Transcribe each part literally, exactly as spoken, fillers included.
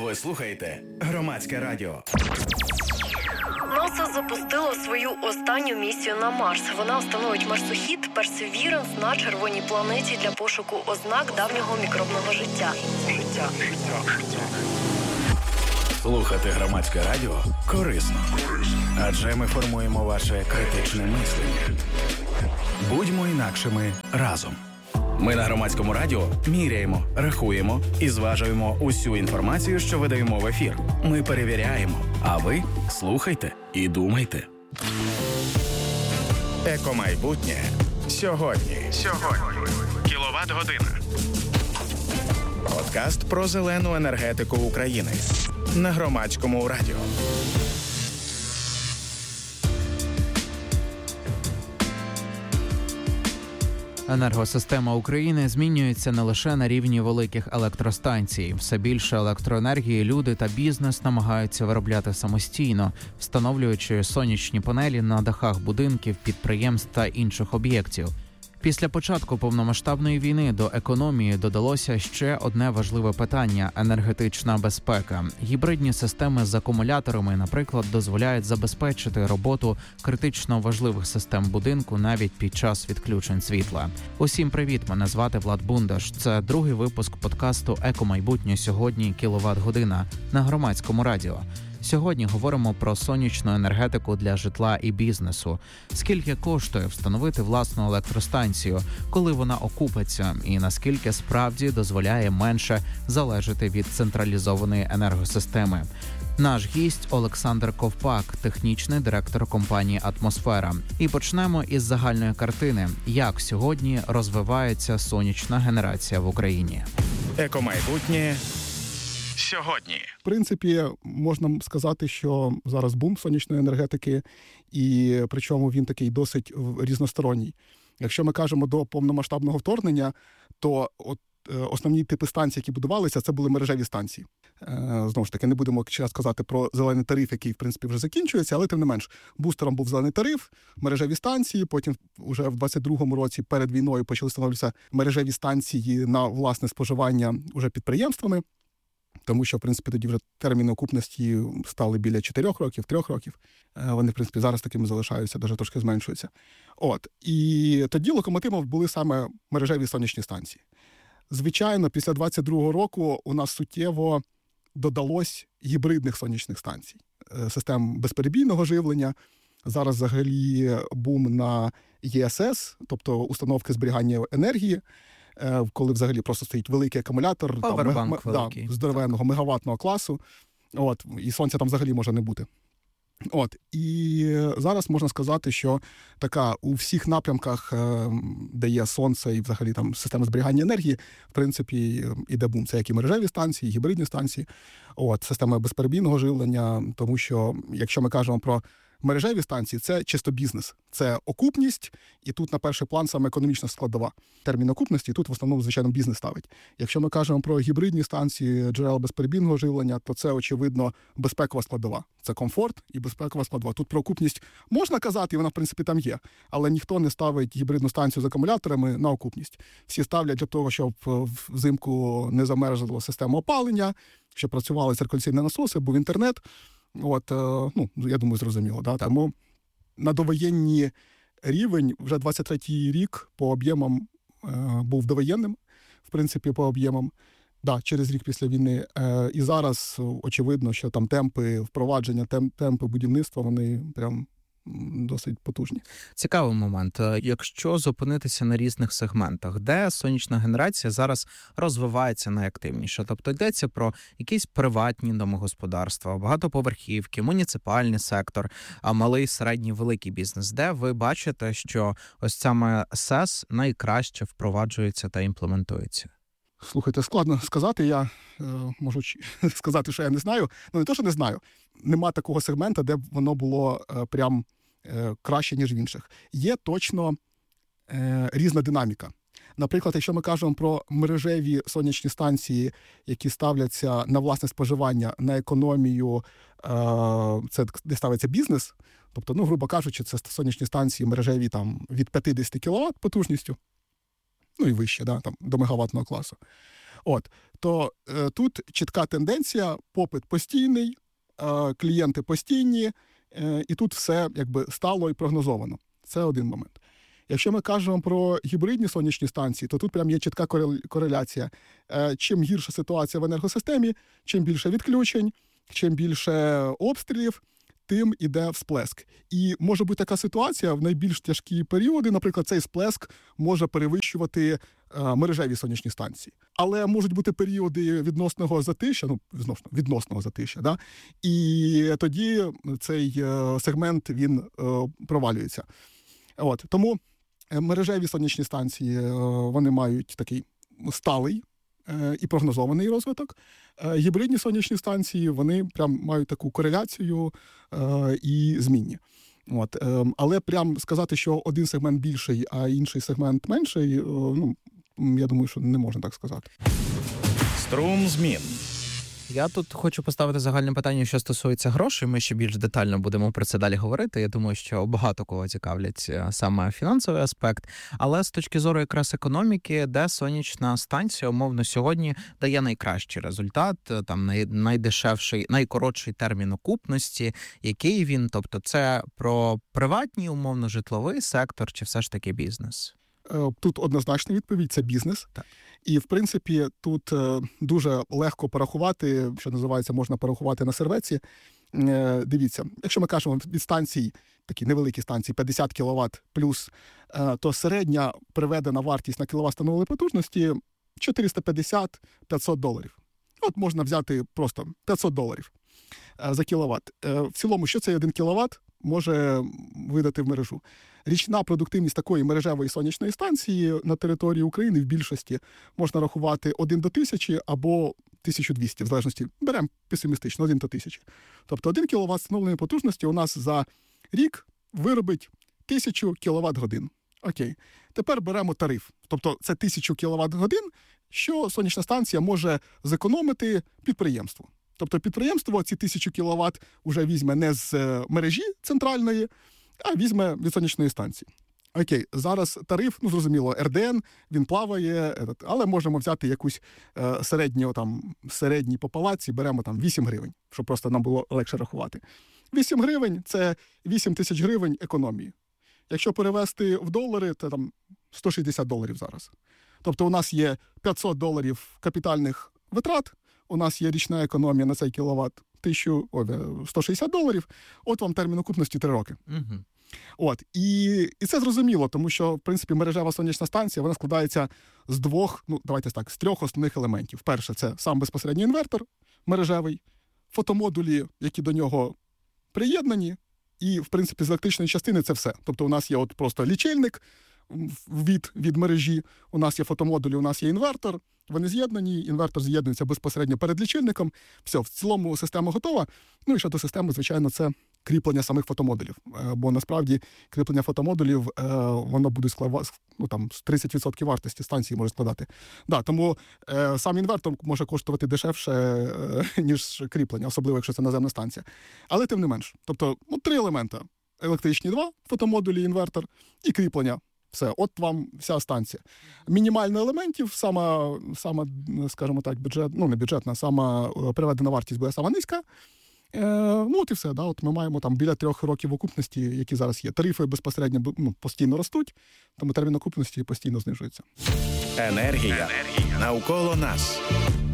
Ви слухаєте Громадське радіо. НАСА запустило свою останню місію на Марс. Вона встановить марсохід «Персевіранс» на червоній планеті для пошуку ознак давнього мікробного життя. Життя. Слухати Громадське радіо корисно. Адже ми формуємо ваше критичне мислення. Будьмо інакшими разом. Ми на Громадському радіо міряємо, рахуємо і зважуємо усю інформацію, що видаємо в ефір. Ми перевіряємо, а ви слухайте і думайте. Екомайбутнє сьогодні. Сьогодні. Кіловат-година. Подкаст про зелену енергетику України. На Громадському радіо. Енергосистема України змінюється не лише на рівні великих електростанцій. Все більше електроенергії люди та бізнес намагаються виробляти самостійно, встановлюючи сонячні панелі на дахах будинків, підприємств та інших об'єктів. Після початку повномасштабної війни до економії додалося ще одне важливе питання – енергетична безпека. Гібридні системи з акумуляторами, наприклад, дозволяють забезпечити роботу критично важливих систем будинку навіть під час відключень світла. Усім привіт, мене звати Влад Бундаш. Це другий випуск подкасту «Екомайбутнє сьогодні. Кіловат-година» на Громадському радіо. Сьогодні говоримо про сонячну енергетику для житла і бізнесу. Скільки коштує встановити власну електростанцію, коли вона окупиться, і наскільки справді дозволяє менше залежати від централізованої енергосистеми. Наш гість Олександр Ковпак, технічний директор компанії «Атмосфера». І почнемо із загальної картини, як сьогодні розвивається сонячна генерація в Україні. Екомайбутнє сьогодні. В принципі, можна сказати, що зараз бум сонячної енергетики, і причому він такий досить різносторонній. Якщо ми кажемо до повномасштабного вторгнення, то от основні типи станцій, які будувалися, це були мережеві станції. Знову ж таки, не будемо зараз казати про зелений тариф, який, в принципі, вже закінчується, але, тим не менш, бустером був зелений тариф, мережеві станції, потім вже в двадцять другому році перед війною почали встановлюватися мережеві станції на власне споживання уже підприємствами. Тому що, в принципі, тоді вже терміни окупності стали біля чотирьох років, трьох років. Вони, в принципі, зараз такими залишаються, навіть трошки зменшуються. От. І тоді локомотивом були саме мережеві сонячні станції. Звичайно, після двадцять другого року у нас суттєво додалось гібридних сонячних станцій. Систем безперебійного живлення. Зараз взагалі бум на Є Ес Ес, тобто установки зберігання енергії, коли взагалі просто стоїть великий акумулятор там, мег... да, здоровенного мегаваттного класу, от, і сонця там взагалі може не бути. От, і зараз можна сказати, що така у всіх напрямках, де є сонце і взагалі там система зберігання енергії, в принципі, іде бум. Це як і мережеві станції, і гібридні станції, от, система безперебійного живлення, тому що, якщо ми кажемо про мережеві станції – це чисто бізнес, це окупність, і тут на перший план саме економічна складова. Термін окупності тут в основному, звичайно, бізнес ставить. Якщо ми кажемо про гібридні станції, джерела безперебійного живлення, то це, очевидно, безпекова складова. Це комфорт і безпекова складова. Тут про окупність можна казати, і вона, в принципі, там є, але ніхто не ставить гібридну станцію з акумуляторами на окупність. Всі ставлять для того, щоб взимку не замерзла система опалення, щоб працювали циркуляційні насоси, був інтернет. От, ну, я думаю, зрозуміло. Да? Тому на довоєнний рівень вже двадцять третій рік по об'ємам е, був довоєнним, в принципі, по об'ємам. Да, через рік після війни. Е, і зараз очевидно, що там темпи впровадження, темп, темпи будівництва, вони прям досить потужні. Цікавий момент. Якщо зупинитися на різних сегментах, де сонячна генерація зараз розвивається найактивніше? Тобто йдеться про якісь приватні домогосподарства, багатоповерхівки, муніципальний сектор, а малий, середній, великий бізнес. Де ви бачите, що ось саме СЕС найкраще впроваджується та імплементується? Слухайте, складно сказати. Я е, можу сказати, що я не знаю. Ну, не те, що не знаю. Нема такого сегмента, де б воно було е, прям е, краще, ніж в інших. Є точно е, різна динаміка. Наприклад, якщо ми кажемо про мережеві сонячні станції, які ставляться на власне споживання, на економію, е, це де ставиться бізнес, тобто, ну, грубо кажучи, це сонячні станції мережеві там, від п'ятдесят кіловат потужністю, ну і вище, да, там, до мегаваттного класу. От, то е, тут чітка тенденція, попит постійний, е, клієнти постійні, е, і тут все якби стало і прогнозовано. Це один момент. Якщо ми кажемо про гібридні сонячні станції, то тут прям є чітка кореляція. Е, чим гірша ситуація в енергосистемі, чим більше відключень, чим більше обстрілів, тим іде всплеск. І може бути така ситуація в найбільш тяжкі періоди, наприклад, цей всплеск може перевищувати е, мережеві сонячні станції. Але можуть бути періоди відносного затишя, ну, відносно, відносного затишя, да? І тоді цей е, сегмент, він е, провалюється. От, тому мережеві сонячні станції, е, вони мають такий сталий е, і прогнозований розвиток. Гібридні сонячні станції, вони прям мають таку кореляцію е, і змінні. От, е, але прям сказати, що один сегмент більший, а інший сегмент менший, е, ну, я думаю, що не можна так сказати. Струм змін. Я тут хочу поставити загальне питання, що стосується грошей. Ми ще більш детально будемо про це далі говорити. Я думаю, що багато кого цікавлять саме фінансовий аспект. Але з точки зору якраз економіки, де сонячна станція, умовно, сьогодні дає найкращий результат, там найдешевший, найкоротший термін окупності, який він, тобто це про приватний, умовно, житловий сектор чи все ж таки бізнес? Тут однозначна відповідь – це бізнес. Так. І, в принципі, тут дуже легко порахувати, що називається, можна порахувати на серветці. Дивіться, якщо ми кажемо від станцій, такі невеликі станції, п'ятдесят кіловат плюс, то середня приведена вартість на кіловат встановленої потужності чотириста п'ятдесят - п'ятсот доларів. От можна взяти просто п'ятсот доларів за кіловат. В цілому, що цей один кіловат може видати в мережу? Річна продуктивність такої мережевої сонячної станції на території України в більшості можна рахувати один до тисячі або тисячу двісті, в залежності, беремо песимістично, один до тисячі. Тобто один кіловат встановленої потужності у нас за рік виробить тисячу кіловат-годин. Окей. Тепер беремо тариф. Тобто це тисячу кіловат-годин, що сонячна станція може зекономити підприємству. Тобто підприємство ці тисячу кіловат вже візьме не з мережі центральної, а візьме від сонячної станції. Окей, зараз тариф, ну зрозуміло, ер де ен, він плаває, але можемо взяти якусь е, середню, там, середній по палаці, беремо там вісім гривень, щоб просто нам було легше рахувати. вісім гривень – це вісім тисяч гривень економії. Якщо перевести в долари, то там сто шістдесят доларів зараз. Тобто у нас є п'ятсот доларів капітальних витрат, у нас є річна економія на цей кіловат сто шістдесят доларів, от вам термін окупності три роки. Угу. От, і, і це зрозуміло, тому що, в принципі, мережева сонячна станція, вона складається з двох, ну, давайте так, з трьох основних елементів. Перше, це сам безпосередній інвертор мережевий, фотомодулі, які до нього приєднані, і, в принципі, з електричної частини це все. Тобто у нас є от просто лічильник від, від мережі, у нас є фотомодулі, у нас є інвертор, вони з'єднані, інвертор з'єднується безпосередньо перед лічильником. Все, в цілому система готова. Ну і щодо системи, звичайно, це кріплення самих фотомодулів. Бо насправді кріплення фотомодулів, воно буде складати, ну там, тридцять відсотків вартості станції може складати. Да, тому е, сам інвертор може коштувати дешевше, е, ніж кріплення, особливо, якщо це наземна станція. Але тим не менш. Тобто, ну, три елемента. Електричні два, фотомодулі, інвертор і кріплення. Все, от вам вся станція. Мінімально елементів, сама, сама, скажімо так, бюджет, ну не бюджетна, сама приведена вартість буде сама низька. Е, ну от і все, да, от ми маємо там біля трьох років окупності, які зараз є. Тарифи безпосередньо ну, постійно ростуть, тому термін окупності постійно знижується. Енергія. Енергія. Навколо нас.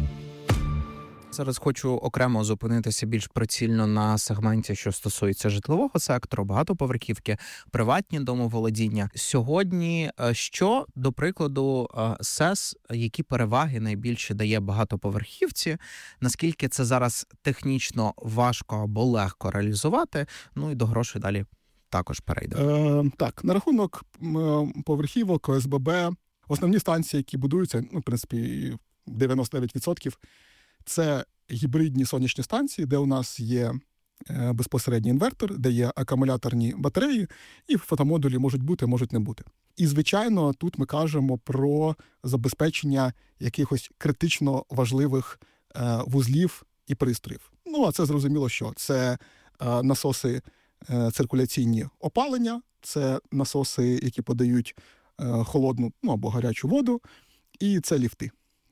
Зараз хочу окремо зупинитися більш прицільно на сегменті, що стосується житлового сектору, багатоповерхівки, приватні домоволодіння. Сьогодні що, до прикладу, СЕС, які переваги найбільше дає багатоповерхівці, наскільки це зараз технічно важко або легко реалізувати, ну і до грошей далі також перейдемо. Е, так, на рахунок поверхівок, о ес бе бе, основні станції, які будуються, ну, в принципі, дев'яносто дев'ять відсотків, це гібридні сонячні станції, де у нас є безпосередній інвертор, де є акумуляторні батареї, і фотомодулі можуть бути, можуть не бути. І, звичайно, тут ми кажемо про забезпечення якихось критично важливих вузлів і пристроїв. Ну, а це зрозуміло, що це насоси циркуляційні опалення, це насоси, які подають холодну, ну, або гарячу воду, і це ліфти.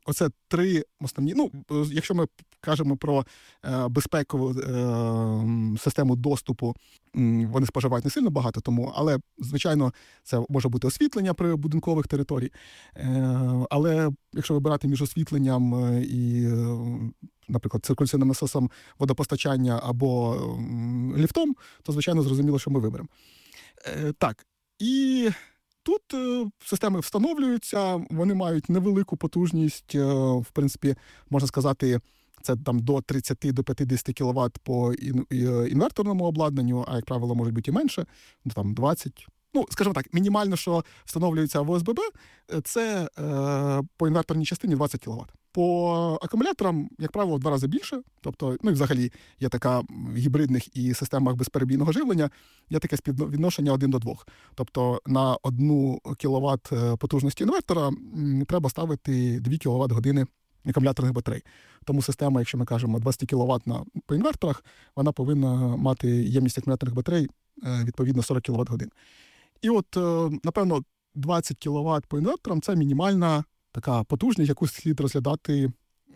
оце три основні. Ну, якщо ми кажемо про е, безпекову е, систему доступу, вони споживають не сильно багато, тому, але, звичайно, це може бути освітлення при будинкових територій. Е, але якщо вибирати між освітленням і, наприклад, циркуляційним насосом водопостачання або ліфтом, то, звичайно, зрозуміло, що ми виберемо. Е, так, і тут е, системи встановлюються, вони мають невелику потужність, е, в принципі, можна сказати, це там до тридцять до п'ятдесят кіловат по інверторному обладнанню, а, як правило, може бути і менше, там двадцять. Ну, скажімо так, мінімально, що встановлюється в ОСББ, це е, по інверторній частині двадцять кіловат. По акумуляторам, як правило, в два рази більше. Тобто, ну і взагалі є така в гібридних і системах безперебійного живлення, є таке співвідношення один до двох. Тобто на одну кіловат потужності інвертора треба ставити дві кіловат-години акумуляторних батарей. Тому система, якщо ми кажемо двадцять кіловат на, по інверторах, вона повинна мати ємність акумуляторних батарей відповідно сорок кіловат-годин. І от, напевно, двадцять кіловат по інверторам – це мінімальна така потужність, яку слід розглядати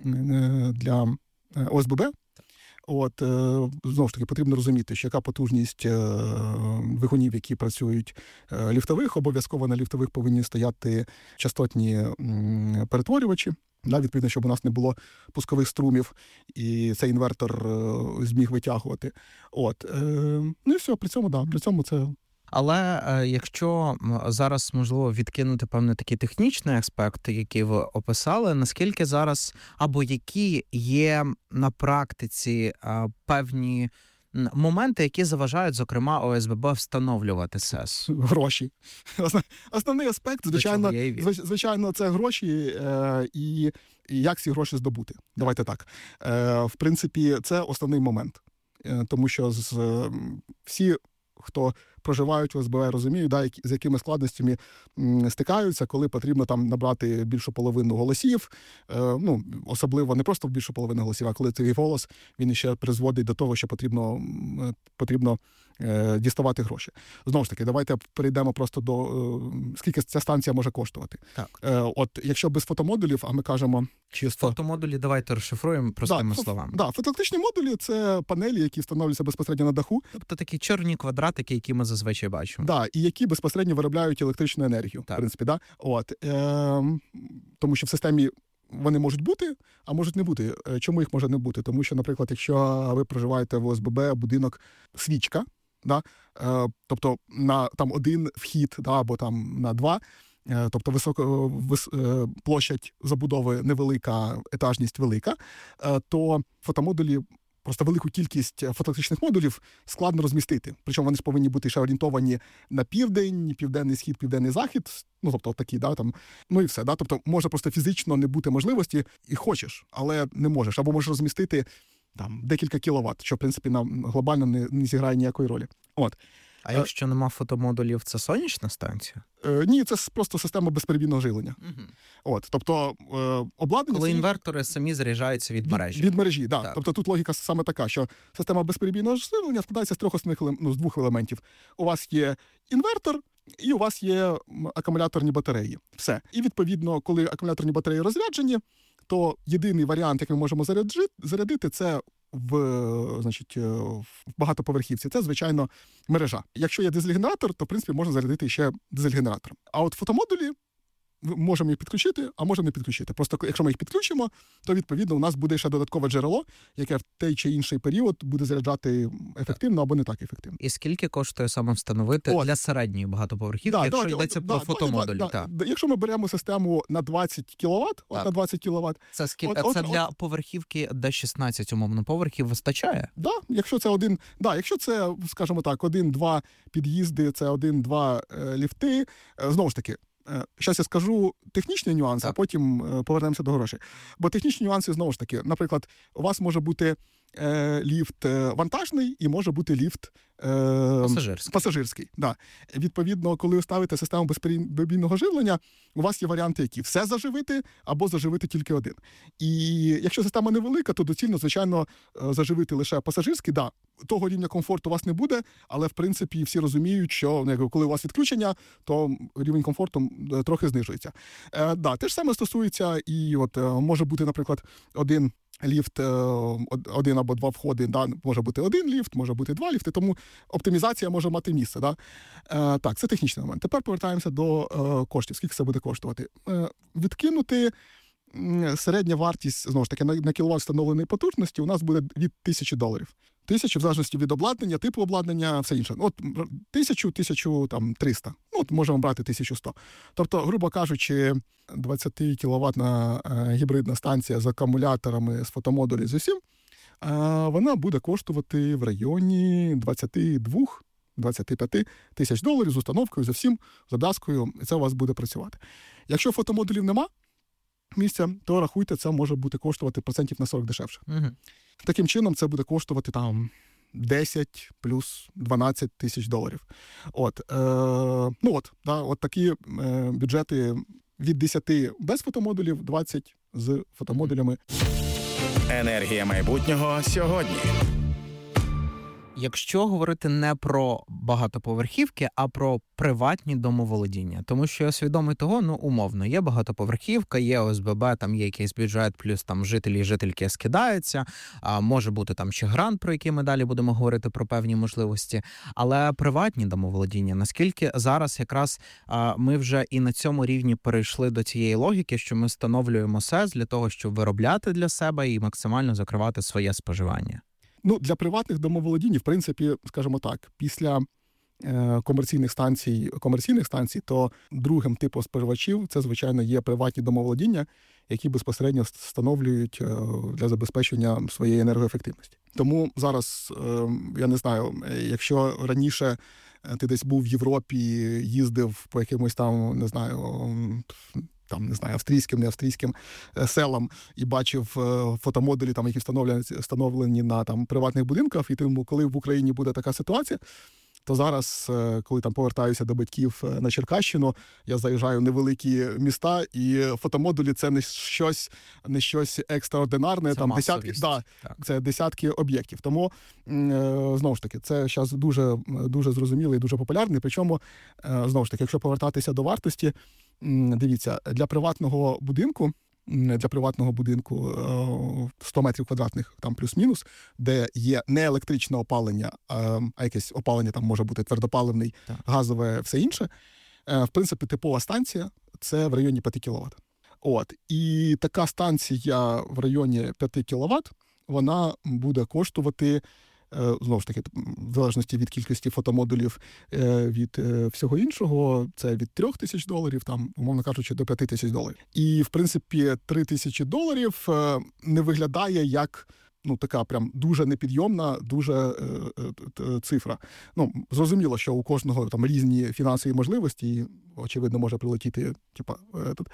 для ОСББ. От, знову ж таки, потрібно розуміти, що яка потужність двигунів, які працюють ліфтових, обов'язково на ліфтових повинні стояти частотні перетворювачі, да, відповідно, щоб у нас не було пускових струмів, і цей інвертор зміг витягувати. От, ну і все, при цьому, да, при цьому це... Але е, якщо зараз, можливо, відкинути певний такий технічний аспект, який ви описали, наскільки зараз, або які є на практиці е, певні моменти, які заважають, зокрема, ОСББ встановлювати СЕС? Гроші. Основний аспект, звичайно, звичайно, це гроші е, і, і як ці гроші здобути. Давайте так. Е, в принципі, це основний момент. Е, тому що з, е, всі, хто проживають в ОСББ, розуміють, да, з якими складностями м, стикаються, коли потрібно там набрати більшу половину голосів. Е, ну, особливо не просто більшу половину голосів, а коли цей голос, він ще призводить до того, що потрібно, потрібно е, діставати гроші. Знову ж таки, давайте перейдемо просто до, е, скільки ця станція може коштувати. Так. Е, от, якщо без фотомодулів, а ми кажемо чисто... Фотомодулі давайте розшифруємо простими да, словами. Так, да, фотоелектричні модулі – це панелі, які встановлюються безпосередньо на даху. Тобто такі чорні квадратики, які ми зазвичай бачимо. Да, і які безпосередньо виробляють електричну енергію. Так. В принципі, да? От, е, тому що в системі вони можуть бути, а можуть не бути. Чому їх може не бути? Тому що, наприклад, якщо ви проживаєте в ОСББ, будинок свічка, да? е, тобто на там один вхід, да, або там на два, е, тобто висока вис, е, площадь забудови невелика, етажність велика, е, то фотомодулі, просто велику кількість фотоелектричних модулів складно розмістити. Причому вони ж повинні бути ще орієнтовані на південь, південний схід, південний захід. Ну, тобто, такі, да, там, ну і все. Да? Тобто, може просто фізично не бути можливості, і хочеш, але не можеш. Або можеш розмістити там декілька кіловат, що, в принципі, нам глобально не, не зіграє ніякої ролі. От. А якщо нема фотомодулів, це сонячна станція? Е, ні, це просто система безперебійного живлення. Угу. От, тобто, е, обладнання... Коли це... інвертори самі заряджаються від мережі. Від, від мережі, да. Так. Тобто тут логіка саме така, що система безперебійного живлення складається з трьох основних, ну, з двох елементів. У вас є інвертор, і у вас є акумуляторні батареї. Все. І, відповідно, коли акумуляторні батареї розряджені, то єдиний варіант, як ми можемо зарядити, це в, значить, в багатоповерхівці. Це, звичайно, мережа. Якщо є дизель-генератор, то, в принципі, можна зарядити ще дизель-генератором. А от фотомодулі можемо їх підключити, а можемо не підключити. Просто якщо ми їх підключимо, то, відповідно, у нас буде ще додаткове джерело, яке в той чи інший період буде заряджати ефективно або не так ефективно. І скільки коштує саме встановити От. для середньої багатоповерхівки, да, якщо давайте, йдеться да, про фотомодулі? Да, да, да. Якщо ми беремо систему на двадцять кіловат, от на двадцять кіловат... Це, скіль... от, це от, для от... поверхівки Д шістнадцять, умовно, поверхів вистачає? Да, якщо це один, да, якщо це, скажімо так, один-два під'їзди, це один-два е, ліфти, е, знову ж таки, зараз я скажу технічні нюанси, так. А потім повернемося до грошей. Бо технічні нюанси, знову ж таки, наприклад, у вас може бути е, ліфт вантажний і може бути ліфт е, пасажирський. пасажирський. Да. Відповідно, коли ви ставите систему безперебійного живлення, у вас є варіанти, які все заживити або заживити тільки один. І якщо система невелика, то доцільно, звичайно, заживити лише пасажирський. Да, того рівня комфорту у вас не буде, але, в принципі, всі розуміють, що коли у вас відключення, то рівень комфорту трохи знижується. Е, да, те ж саме стосується і от може бути, наприклад, один ліфт, один або два входи, да, може бути один ліфт, може бути два ліфти, тому оптимізація може мати місце. Да? Е, так, це технічний момент. Тепер повертаємося до е, коштів. Скільки це буде коштувати? Е, відкинути середня вартість, знову ж таки, на, на кіловат встановленої потужності у нас буде від тисячі доларів. Тисячу, в залежності від обладнання, типу обладнання, все інше. От тисячу, тисячу там триста. Ну, от можемо брати тисячу сто. Тобто, грубо кажучи, двадцятикіловатна е, гібридна станція з акумуляторами, з фотомодулі, з усім, е, вона буде коштувати в районі двадцять два - двадцять п'ять тисяч доларів з установкою, з усім, з обв'язкою, і це у вас буде працювати. Якщо фотомодулів нема місця, то рахуйте, це може бути коштувати процентів на сорок дешевше. Угу. Таким чином, це буде коштувати там десять плюс дванадцять тисяч доларів. От, е, ну от, да, от такі е, бюджети від десяти без фотомодулів, двадцять з фотомодулями. Енергія майбутнього сьогодні. Якщо говорити не про багатоповерхівки, а про приватні домоволодіння, тому що я свідомий того, ну, умовно, є багатоповерхівка, є О С Б Б, там є якийсь бюджет, плюс там жителі і жительки скидаються, а може бути там ще грант, про який ми далі будемо говорити про певні можливості, але приватні домоволодіння, наскільки зараз якраз а, ми вже і на цьому рівні перейшли до цієї логіки, що ми встановлюємо СЕС для того, щоб виробляти для себе і максимально закривати своє споживання? Ну, для приватних домоволодінь, в принципі, скажімо так, після е, комерційних станцій, комерційних станцій, то другим типом споживачів це, звичайно, є приватні домоволодіння, які безпосередньо встановлюють е, для забезпечення своєї енергоефективності. Тому зараз, е, я не знаю, якщо раніше ти десь був в Європі, їздив по якимось там, не знаю, там, не знаю, австрійським, не австрійським селам і бачив фотомодулі, там, які встановлені, встановлені на там, приватних будинках, і тому, коли в Україні буде така ситуація, то зараз, коли там повертаюся до батьків на Черкащину, я заїжджаю в невеликі міста, і фотомодулі — це не щось, не щось екстраординарне, це там десятки, да, це десятки об'єктів. Тому, знову ж таки, це зараз дуже, дуже зрозуміло і дуже популярне. Причому, знову ж таки, якщо повертатися до вартості, дивіться, для приватного будинку, для приватного будинку сто метрів квадратних, там плюс-мінус, де є не електричне опалення, а якесь опалення там може бути твердопаливний, так, газове, все інше, в принципі, типова станція – це в районі п'ять кіловат. От. І така станція в районі п'ять кіловат, вона буде коштувати, знову ж таки, в залежності від кількості фотомодулів, від всього іншого, це від трьох тисяч доларів, там, умовно кажучи, до п'яти тисяч доларів. І, в принципі, три тисячі доларів не виглядає як, ну, така прям дуже непідйомна, дуже е, е, цифра. Ну, зрозуміло, що у кожного там різні фінансові можливості, і, очевидно, може прилетіти, типа, е, тут,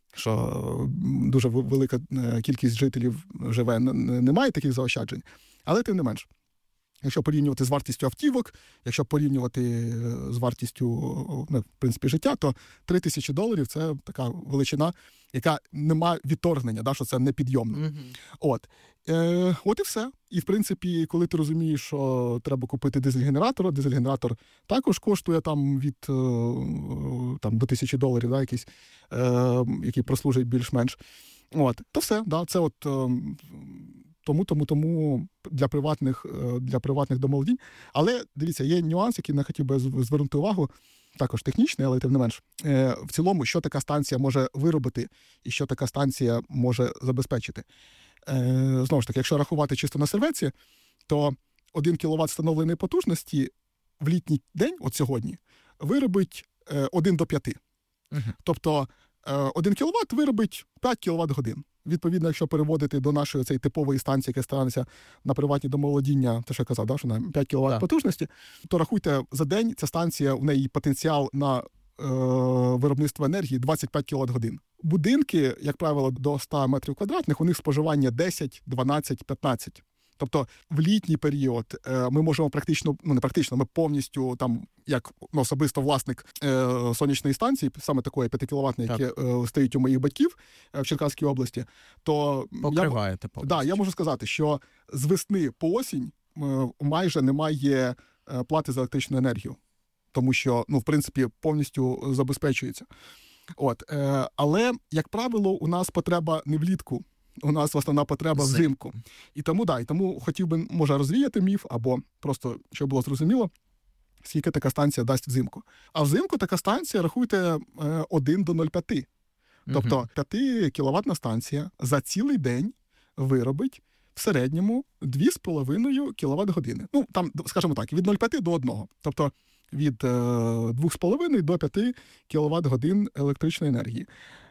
що дуже велика кількість жителів живе, немає таких заощаджень, але тим не менш. Якщо порівнювати з вартістю автівок, якщо порівнювати з вартістю, ну, в принципі, життя, то три тисячі доларів – це така величина, яка не має відторгнення, да, що це непідйомно. Mm-hmm. От. Е, от і все. І, в принципі, коли ти розумієш, що треба купити дизель-генератор, дизель-генератор також коштує там від там, до тисячі доларів, да, якийсь, е, який прослужить більш-менш. От. То все, да, це от... Е, Тому, тому, тому для приватних, для приватних домоволодінь. Але, дивіться, є нюанс, який я хотів би звернути увагу, також технічний, але тим не менш. В цілому, що така станція може виробити і що така станція може забезпечити. Знову ж таки, якщо рахувати чисто на серветці, то один кіловат встановленої потужності в літній день, от сьогодні, виробить один до п'яти. Угу. Тобто, один кіловат виробить п'ять кіловат-годин. Відповідно, якщо переводити до нашої цієї типової станції, яка станеться на приватні домоволодіння, те, що я казав, да, що на п'ять кіловат так. потужності, то рахуйте, за день ця станція, у неї потенціал на е, виробництво енергії двадцять п'ять кіловат-годин. Будинки, як правило, до ста метрів квадратних, у них споживання десять, дванадцять, п'ятнадцять. Тобто в літній період ми можемо практично, ну не практично, ми повністю там, як ну, особисто власник е, сонячної станції, саме такої п'ятикіловатної, які е, стоїть у моїх батьків в Черкаській області, то покриваєте я, да, я можу сказати, що з весни по осінь е, майже немає е, плати за електричну енергію, тому що, ну, в принципі, повністю забезпечується. От, е, але, як правило, у нас потреба не влітку, у нас основна потреба взимку. І тому, да, і тому хотів би, може, розвіяти міф, або просто, щоб було зрозуміло, скільки така станція дасть взимку. А взимку така станція, рахуйте, один до нуль цілих п'ять. Тобто п'ятикіловатна станція за цілий день виробить в середньому дві з половиною кіловат-години. Ну, там, скажімо так, від нуль цілих п'ять до одного. Тобто від двох з половиною до п'яти кіловат-годин електричної енергії.